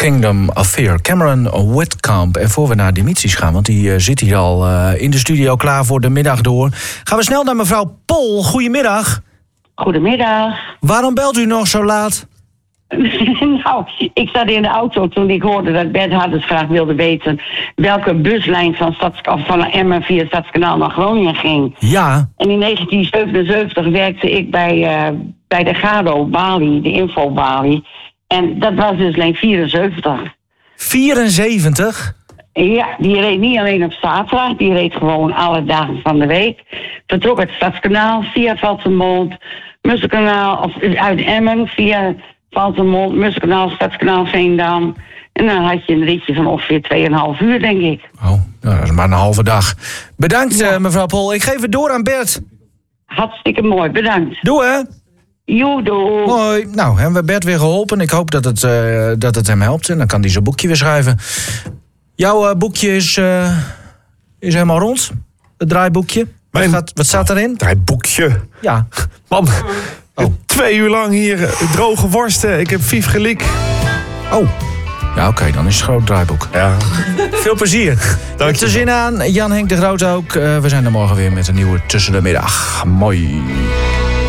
Kingdom of Fear. Cameron Whitcomb. En voor we naar Dimitris gaan, want die zit hier al in de studio klaar voor de middag door. Gaan we snel naar mevrouw Pol. Goedemiddag. Goedemiddag. Waarom belt u nog zo laat? Nou, ik zat in de auto toen ik hoorde dat Bert Harders graag wilde weten welke buslijn van Emmen via Stadskanaal naar Groningen ging. Ja. En in 1977 werkte ik bij de Gado Bali, de Info Bali. En dat was dus lijn 74. 74? Ja, die reed niet alleen op zaterdag, die reed gewoon alle dagen van de week. Vertrok het Stadskanaal via Valtemont, Musselkanaal, of uit Emmen via Valtemont, Musselkanaal, Stadskanaal, Veendam. En dan had je een ritje van ongeveer 2,5 uur, denk ik. Oh, nou, dat is maar een halve dag. Bedankt, mevrouw Pol. Ik geef het door aan Bert. Hartstikke mooi, bedankt. Doe, hè? Joedoe. Hoi. Nou, hebben we Bert weer geholpen. Ik hoop dat het hem helpt. En dan kan hij zijn boekje weer schrijven. Jouw boekje is helemaal rond. Het draaiboekje. Wat staat erin? Draaiboekje. Ja. Man, 2 uur lang hier droge worsten. Ik heb vijf gelijk. Oh. Ja, oké, dan is het groot draaiboek. Ja. Veel plezier. Dank je. Zin aan. Jan Henk de Groot ook. We zijn er morgen weer met een nieuwe Tussen de Middag. Mooi.